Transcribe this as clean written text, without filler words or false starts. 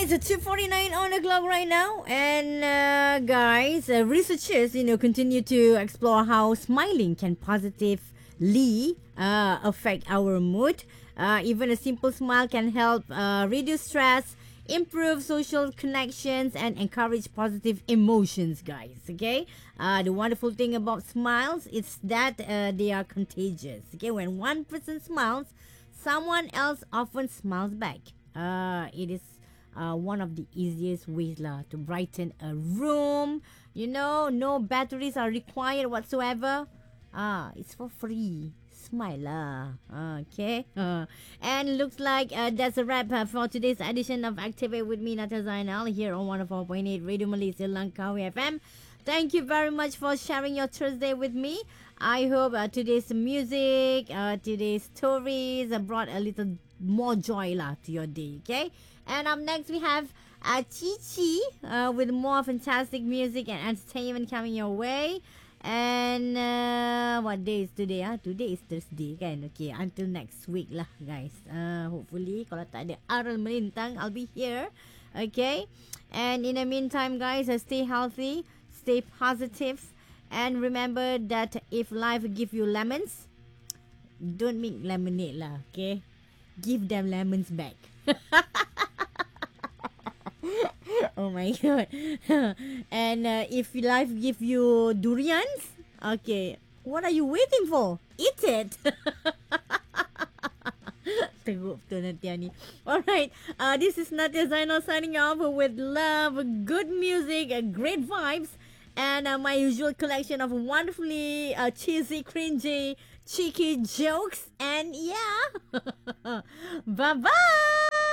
It's a 2:49 on the clock right now, and guys, researchers, continue to explore how smiling can positively affect our mood. Even a simple smile can help reduce stress, improve social connections, and encourage positive emotions, guys. Okay, the wonderful thing about smiles is that they are contagious. Okay, when one person smiles, someone else often smiles back. It is one of the easiest ways to brighten a room. No batteries are required whatsoever. It's for free. Smile lah. Okay. And looks like that's a wrap for today's edition of Activate with me, Nata Zainal, here on 104.8 Radio Malaysia Langkawi FM. Thank you very much for sharing your Thursday with me. I hope today's music, today's stories brought a little more joy to your day, okay? And up next we have Chi Chi with more fantastic music and entertainment coming your way. And what day is today? Today is Thursday kan? Okay, until next week lah guys. Hopefully kalau tak ada aral melintang, I'll be here. Okay? And in the meantime guys, stay healthy, stay positive, and remember that if life give you lemons, don't make lemonade lah, okay? Give them lemons back. Oh my god. And if life give you durians, okay, what are you waiting for? Eat it. Teruk betul Natia ni. Alright, this is Natia Zainal signing off with love, good music, great vibes, and my usual collection of wonderfully cheesy, cringy, cheeky jokes. And yeah, bye bye.